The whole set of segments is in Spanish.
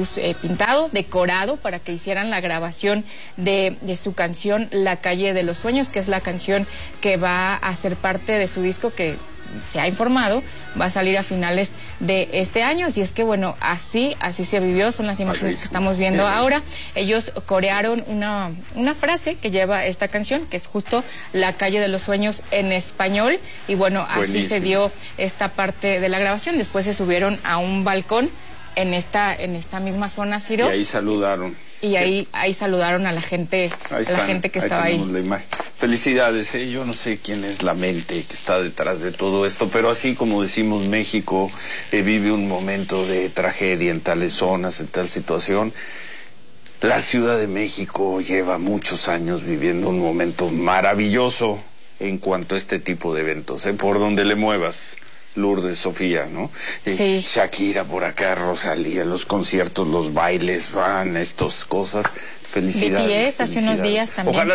autobús pintado, decorado, para que hicieran la grabación de su canción La Calle de los Sueños, que es la canción que va a ser parte de su disco, que se ha informado, va a salir a finales de este año. Así es que bueno, así se vivió, son las imágenes que estamos viendo ahora. Ellos corearon una frase que lleva esta canción, que es justo La Calle de los Sueños en español, y bueno, así se dio esta parte de la grabación. Después se subieron a un balcón en esta misma zona, Ciro. Y ahí saludaron. Y ahí saludaron a la gente, que estaba ahí. Felicidades, yo no sé quién es la mente que está detrás de todo esto, pero así como decimos, México vive un momento de tragedia en tales zonas, en tal situación. La Ciudad de México lleva muchos años viviendo un momento maravilloso en cuanto a este tipo de eventos, por donde le muevas. Lourdes, Sofía, ¿no? Sí. Shakira por acá, Rosalía, los conciertos, los bailes, van, estas cosas. Felicidades. BTS hace unos días también. Ojalá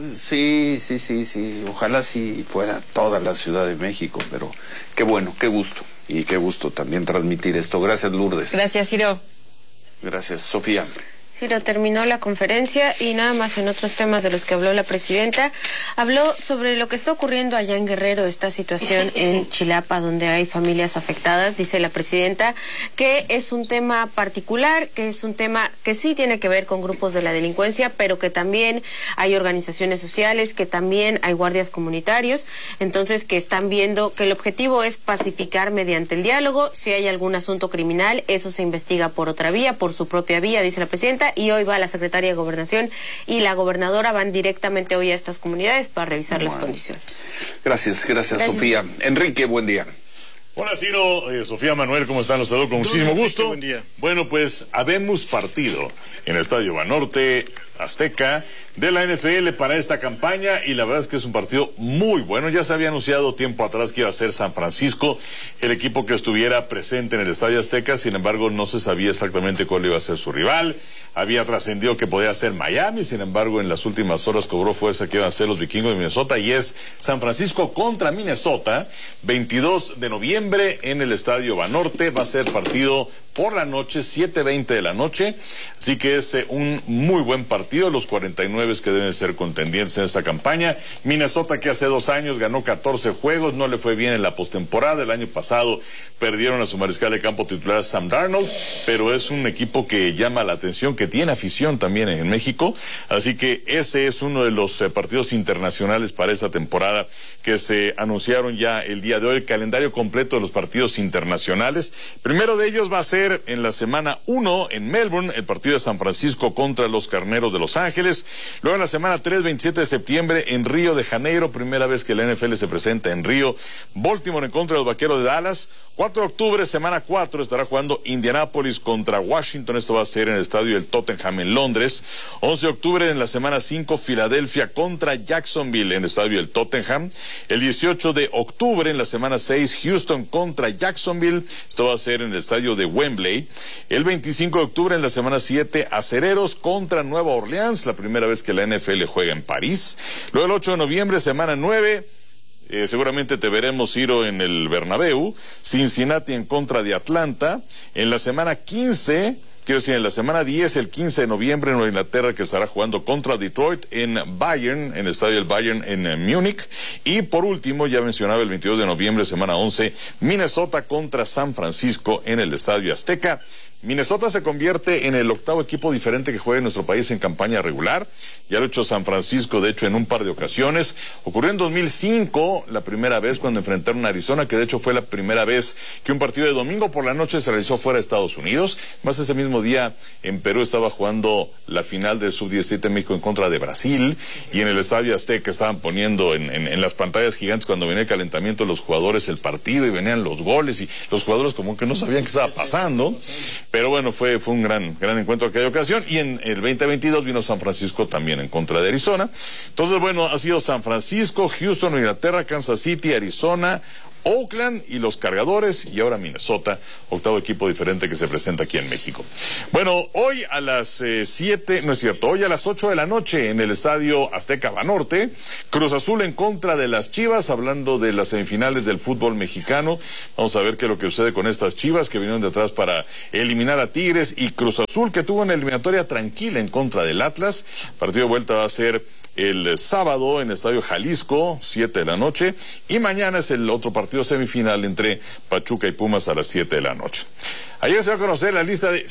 sí, ojalá sí fuera toda la Ciudad de México, pero qué bueno, qué gusto. Y qué gusto también transmitir esto. Gracias, Lourdes. Gracias, Ciro. Gracias, Sofía. Ciro, terminó la conferencia y nada más en otros temas de los que habló la presidenta. Habló sobre lo que está ocurriendo allá en Guerrero, esta situación en Chilapa donde hay familias afectadas. Dice la presidenta que es un tema particular, que es un tema que sí tiene que ver con grupos de la delincuencia, pero que también hay organizaciones sociales, que también hay guardias comunitarios. Entonces, que están viendo que el objetivo es pacificar mediante el diálogo. Si hay algún asunto criminal, eso se investiga por otra vía, por su propia vía, dice la presidenta. Y hoy va la secretaria de Gobernación y la gobernadora van directamente hoy a estas comunidades para revisar las condiciones. Gracias, Sofía. Enrique, buen día. Hola, Ciro, Sofía, Manuel, ¿cómo están? Los saludo con muchísimo gusto. Buen día. Bueno, pues habemos partido en el Estadio Banorte Azteca de la NFL para esta campaña y la verdad es que es un partido muy bueno. Ya se había anunciado tiempo atrás que iba a ser San Francisco el equipo que estuviera presente en el Estadio Azteca, sin embargo no se sabía exactamente cuál iba a ser su rival. Había trascendido que podía ser Miami, sin embargo en las últimas horas cobró fuerza que iban a ser los Vikingos de Minnesota y es San Francisco contra Minnesota, 22 de noviembre en el Estadio Banorte. Va a ser partido por la noche, 7:20 de la noche, así que es un muy buen partido, los 49 que deben ser contendientes en esta campaña. Minnesota, que hace 2 años ganó 14 juegos, no le fue bien en la postemporada, el año pasado perdieron a su mariscal de campo titular Sam Darnold, pero es un equipo que llama la atención, que tiene afición también en México, así que ese es uno de los partidos internacionales para esta temporada que se anunciaron ya el día de hoy, el calendario completo de los partidos internacionales. Primero de ellos va a ser en la semana 1 en Melbourne, el partido de San Francisco contra los Carneros de Los Ángeles. Luego en la semana 3, 27 de septiembre en Río de Janeiro, primera vez que la NFL se presenta en Río, Baltimore en contra de los Vaqueros de Dallas. 4 de octubre, semana 4, estará jugando Indianapolis contra Washington, esto va a ser en el estadio del Tottenham en Londres. 11 de octubre en la semana 5, Filadelfia contra Jacksonville en el estadio del Tottenham. El 18 de octubre en la semana 6, Houston contra Jacksonville, esto va a ser en el estadio de Wembley. El 25 de octubre en la semana 7, Acereros contra Nueva Orleans, la primera vez que la NFL juega en París. Luego el 8 de noviembre, semana 9, seguramente te veremos, Ciro, en el Bernabéu. Cincinnati en contra de Atlanta. En la semana 15, quiero decir, en la semana 10, el 15 de noviembre en Nueva Inglaterra, que estará jugando contra Detroit en Bayern, en el estadio del Bayern en Múnich. Y por último, ya mencionaba el 22 de noviembre, semana 11, Minnesota contra San Francisco en el Estadio Azteca. Minnesota se convierte en el 8º equipo diferente que juega en nuestro país en campaña regular. Ya lo ha hecho San Francisco, de hecho, en un par de ocasiones. Ocurrió en 2005, la primera vez cuando enfrentaron a Arizona, que de hecho fue la primera vez que un partido de domingo por la noche se realizó fuera de Estados Unidos. Más ese mismo día en Perú estaba jugando la final del Sub-17 México en contra de Brasil. Y en el Estadio Azteca estaban poniendo en las pantallas gigantes cuando venía el calentamiento los jugadores el partido y venían los goles y los jugadores como que no sabían qué estaba pasando. Pero bueno, fue un gran encuentro aquella ocasión. Y en el 2022 vino San Francisco también en contra de Arizona. Entonces, bueno, ha sido San Francisco, Houston, Inglaterra, Kansas City, Arizona, Oakland y los Cargadores, y ahora Minnesota, octavo equipo diferente que se presenta aquí en México. Bueno, hoy a las 7, no es cierto, hoy a las 8 de la noche en el Estadio Azteca Banorte, Cruz Azul en contra de las Chivas, hablando de las semifinales del fútbol mexicano. Vamos a ver qué es lo que sucede con estas Chivas que vinieron de atrás para eliminar a Tigres, y Cruz Azul que tuvo una eliminatoria tranquila en contra del Atlas. Partido de vuelta va a ser el sábado en el Estadio Jalisco, 7 de la noche, y mañana es el otro partido semifinal entre Pachuca y Pumas a las 7 de la noche. Ayer se va a conocer la lista de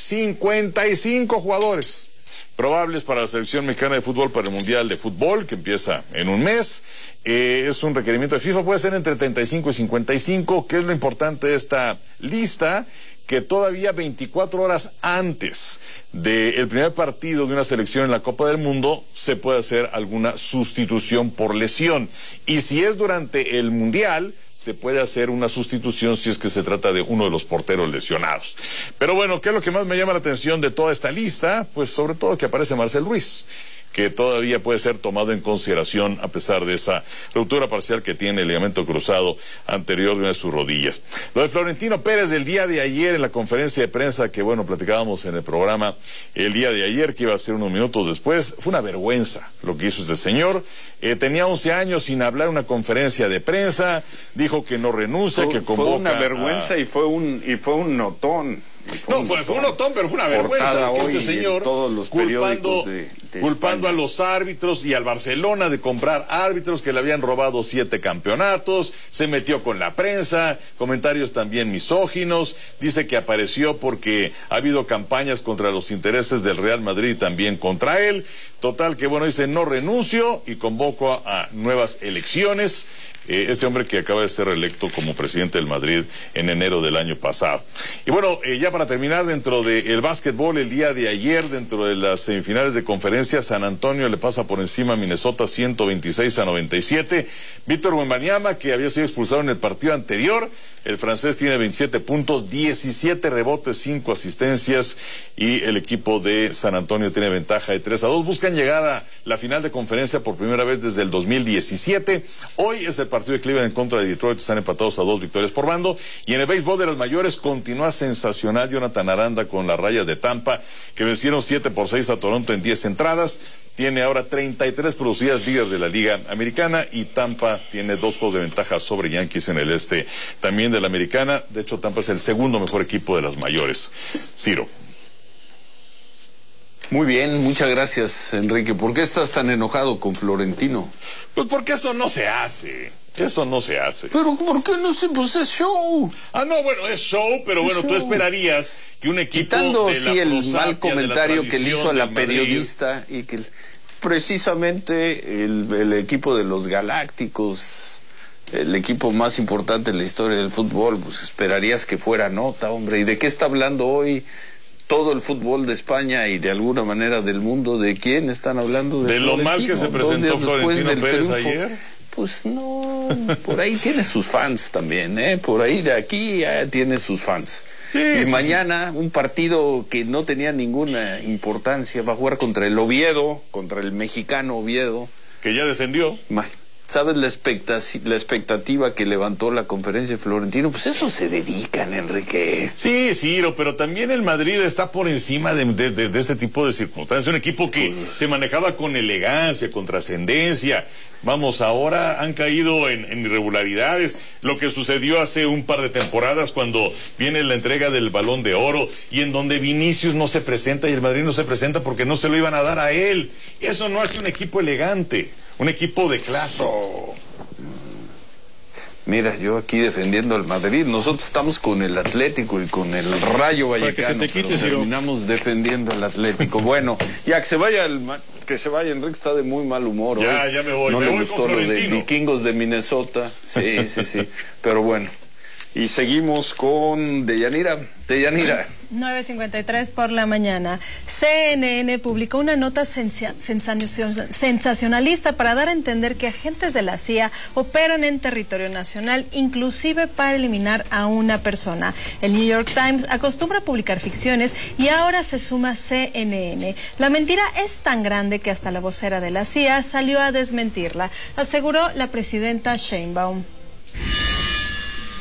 55 jugadores probables para la selección mexicana de fútbol para el Mundial de Fútbol, que empieza en un mes. Es un requerimiento de FIFA, puede ser entre 35 y 55. ¿Qué es lo importante de esta lista? Que todavía 24 horas antes del primer partido de una selección en la Copa del Mundo se puede hacer alguna sustitución por lesión. Y si es durante el Mundial, se puede hacer una sustitución si es que se trata de uno de los porteros lesionados. Pero bueno, ¿qué es lo que más me llama la atención de toda esta lista? Pues sobre todo que aparece Marcel Ruiz, que todavía puede ser tomado en consideración a pesar de esa ruptura parcial que tiene el ligamento cruzado anterior de una de sus rodillas. Lo de Florentino Pérez del día de ayer en la conferencia de prensa que, bueno, platicábamos en el programa el día de ayer, que iba a ser unos minutos después, fue una vergüenza lo que hizo este señor. Tenía 11 años sin hablar en una conferencia de prensa, dijo que no renuncia, que convoca. Fue una vergüenza y fue un notón. Fue un notón, pero fue una vergüenza que este señor, todos los culpando a los árbitros y al Barcelona de comprar árbitros que le habían robado 7 campeonatos, se metió con la prensa, comentarios también misóginos, dice que apareció porque ha habido campañas contra los intereses del Real Madrid y también contra él. Total que, bueno, dice no renuncio y convoco a nuevas elecciones. Este hombre que acaba de ser electo como presidente del Madrid en enero del año pasado. Y bueno, ya para terminar, dentro del básquetbol, el día de ayer, dentro de las semifinales de conferencia, San Antonio le pasa por encima a Minnesota 126-97. Víctor Wembanyama, que había sido expulsado en el partido anterior, el francés tiene 27 puntos, 17 rebotes, 5 asistencias, y el equipo de San Antonio tiene ventaja de 3-2. Buscan llegar a la final de conferencia por primera vez desde el 2017. Hoy es el partido de Cleveland en contra de Detroit, están empatados a 2 victorias por bando. Y en el béisbol de las mayores continúa sensacional Jonathan Aranda con las Rayas de Tampa, que vencieron 7-6 a Toronto en 10 entradas. Tiene ahora 33 producidas, líder de la Liga Americana, y Tampa tiene 2 juegos de ventaja sobre Yankees en el este también de la Americana. De hecho, Tampa es el segundo mejor equipo de las mayores. Ciro. Muy bien, muchas gracias, Enrique. ¿Por qué estás tan enojado con Florentino? Pues porque eso no se hace. Eso no se hace. Pero ¿por qué no se? Pues es show. No, bueno, es show, pero bueno, tú esperarías que un equipo quitando de la el prosapia, mal comentario que le hizo a la Madrid, periodista, y que precisamente el equipo de los Galácticos, el equipo más importante en la historia del fútbol, pues esperarías que fuera nota, hombre. ¿Y de qué está hablando hoy todo el fútbol de España y de alguna manera del mundo? ¿De quién están hablando? De lo mal que se presentó Florentino Pérez ayer. Pues no, por ahí tiene sus fans también, por ahí de aquí tiene sus fans. Sí, y mañana un partido que no tenía ninguna importancia, va a jugar contra el Oviedo, contra el mexicano Oviedo. Que ya descendió. ¿Sabes la expectativa que levantó la conferencia de Florentino? Pues eso se dedican, Enrique. Sí, Ciro, pero también el Madrid está por encima de este tipo de circunstancias. Un equipo que se manejaba con elegancia, con trascendencia. Vamos, ahora han caído en irregularidades. Lo que sucedió hace un par de temporadas cuando viene la entrega del Balón de Oro y en donde Vinicius no se presenta y el Madrid no se presenta porque no se lo iban a dar a él. Eso no hace un equipo elegante, un equipo de clase. Mira, yo aquí defendiendo al Madrid, nosotros estamos con el Atlético y con el Rayo Vallecano, pero terminamos defendiendo al Atlético. Bueno, ya que se vaya Enrique, está de muy mal humor. Ya me voy. No me le voy gustó con lo de Florentino. Vikingos de Minnesota. Sí. Pero bueno. Y seguimos con Deyanira. 9:53 por la mañana. CNN publicó una nota sensacionalista para dar a entender que agentes de la CIA operan en territorio nacional, inclusive para eliminar a una persona. El New York Times acostumbra a publicar ficciones y ahora se suma CNN. La mentira es tan grande que hasta la vocera de la CIA salió a desmentirla, aseguró la presidenta Sheinbaum.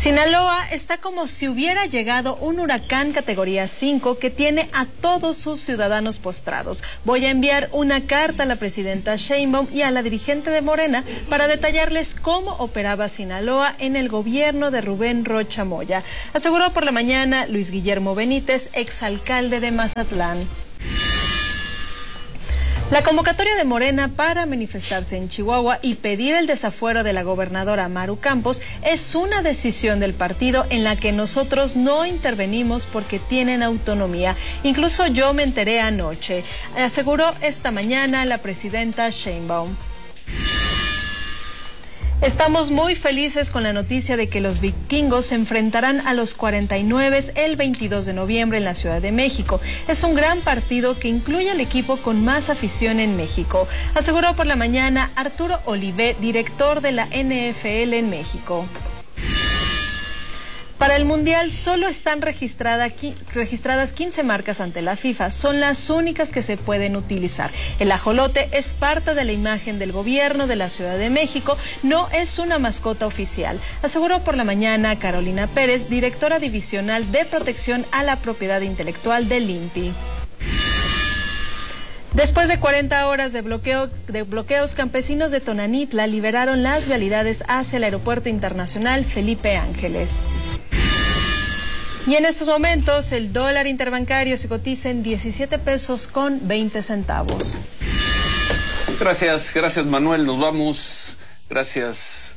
Sinaloa está como si hubiera llegado un huracán categoría 5 que tiene a todos sus ciudadanos postrados. Voy a enviar una carta a la presidenta Sheinbaum y a la dirigente de Morena para detallarles cómo operaba Sinaloa en el gobierno de Rubén Rocha Moya, aseguró por la mañana Luis Guillermo Benítez, exalcalde de Mazatlán. La convocatoria de Morena para manifestarse en Chihuahua y pedir el desafuero de la gobernadora Maru Campos es una decisión del partido en la que nosotros no intervenimos porque tienen autonomía. Incluso yo me enteré anoche, aseguró esta mañana la presidenta Sheinbaum. Estamos muy felices con la noticia de que los vikingos se enfrentarán a los 49 el 22 de noviembre en la Ciudad de México. Es un gran partido que incluye al equipo con más afición en México, aseguró por la mañana Arturo Olivé, director de la NFL en México. Para el Mundial solo están registradas 15 marcas ante la FIFA. Son las únicas que se pueden utilizar. El ajolote es parte de la imagen del gobierno de la Ciudad de México, no es una mascota oficial, aseguró por la mañana Carolina Pérez, directora divisional de protección a la propiedad intelectual del INPI. Después de 40 horas de bloqueos, campesinos de Tonanitla liberaron las vialidades hacia el Aeropuerto Internacional Felipe Ángeles. Y en estos momentos el dólar interbancario se cotiza en 17 pesos con 20 centavos. Gracias Manuel, nos vamos. Gracias,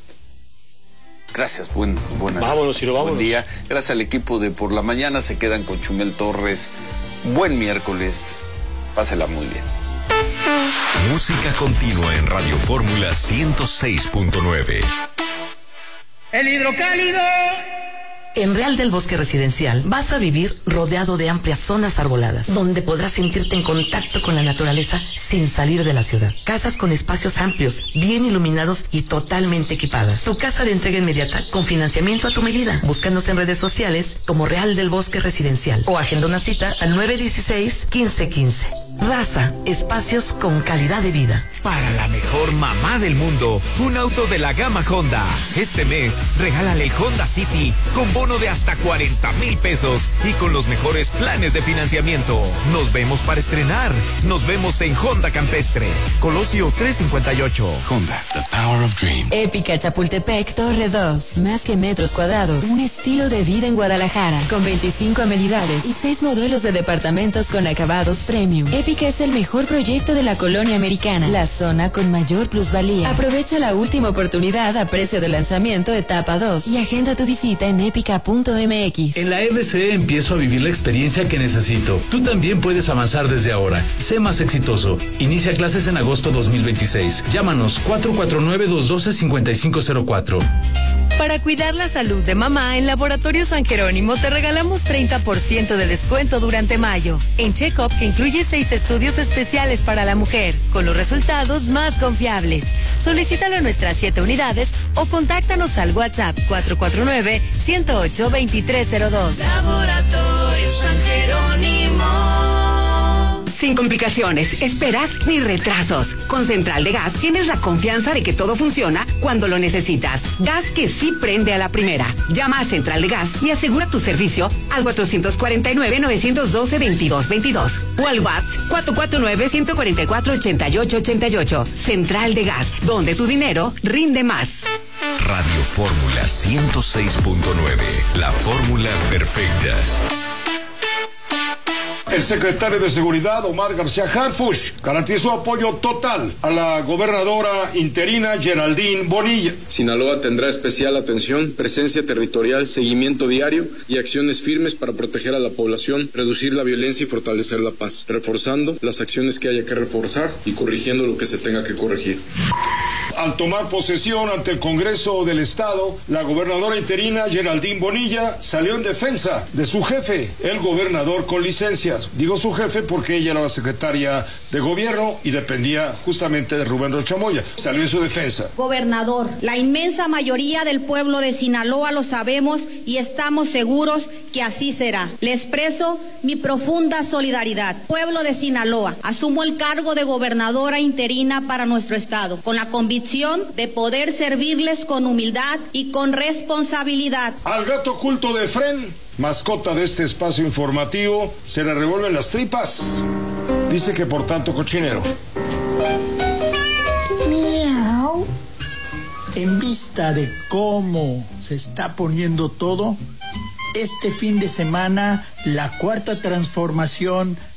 vámonos, Ciro, vámonos. Buen día. Gracias al equipo de Por la Mañana, se quedan con Chumel Torres. Buen miércoles, pásela muy bien. Música continua en Radio Fórmula 106.9. El hidrocálido. En Real del Bosque Residencial vas a vivir rodeado de amplias zonas arboladas, donde podrás sentirte en contacto con la naturaleza sin salir de la ciudad. Casas con espacios amplios, bien iluminados y totalmente equipadas. Tu casa de entrega inmediata con financiamiento a tu medida. Búscanos en redes sociales como Real del Bosque Residencial o agenda una cita al 916-1515. Raza, espacios con calidad de vida. Para la mejor mamá del mundo, un auto de la gama Honda. Este mes, regálale el Honda City con bono de hasta 40,000 pesos y con los mejores planes de financiamiento. Nos vemos para estrenar. Nos vemos en Honda Campestre. Colosio 358. Honda, the power of dreams. Épica Chapultepec, Torre 2. Más que metros cuadrados, un estilo de vida en Guadalajara. Con 25 amenidades y 6 modelos de departamentos con acabados premium. Épica es el mejor proyecto de la colonia americana. La zona con mayor plusvalía. Aprovecha la última oportunidad a precio de lanzamiento etapa 2 y agenda tu visita en épica.mx. En la FCE empiezo a vivir la experiencia que necesito. Tú también puedes avanzar desde ahora. Sé más exitoso. Inicia clases en agosto 2026. Llámanos 449-212-5504. Para cuidar la salud de mamá, en Laboratorio San Jerónimo te regalamos 30% de descuento durante mayo. En Check-up, que incluye 6 estudios especiales para la mujer, con los resultados más confiables. Solicítalo a nuestras 7 unidades o contáctanos al WhatsApp 449-108-2302. Laboratorio San Jerónimo. Sin complicaciones, esperas ni retrasos. Con Central de Gas tienes la confianza de que todo funciona cuando lo necesitas. Gas que sí prende a la primera. Llama a Central de Gas y asegura tu servicio al 449-912-2222 o al WhatsApp 449-144-8888. Central de Gas, donde tu dinero rinde más. Radio Fórmula 106.9, la fórmula perfecta. El secretario de Seguridad, Omar García Harfuch, garantizó apoyo total a la gobernadora interina Geraldine Bonilla. Sinaloa tendrá especial atención, presencia territorial, seguimiento diario y acciones firmes para proteger a la población, reducir la violencia y fortalecer la paz, reforzando las acciones que haya que reforzar y corrigiendo lo que se tenga que corregir. Al tomar posesión ante el Congreso del Estado, la gobernadora interina Geraldine Bonilla salió en defensa de su jefe, el gobernador con licencias. Digo su jefe porque ella era la secretaria de gobierno y dependía justamente de Rubén Rocha Moya. Salió en su defensa. Gobernador, la inmensa mayoría del pueblo de Sinaloa lo sabemos y estamos seguros que así será. Le expreso mi profunda solidaridad. Pueblo de Sinaloa, asumo el cargo de gobernadora interina para nuestro estado, con la convicción convicción de poder servirles con humildad y con responsabilidad. Al gato oculto de Fren, mascota de este espacio informativo, se le revuelven las tripas. Dice que por tanto cochinero. Miau. En vista de cómo se está poniendo todo, este fin de semana la Cuarta Transformación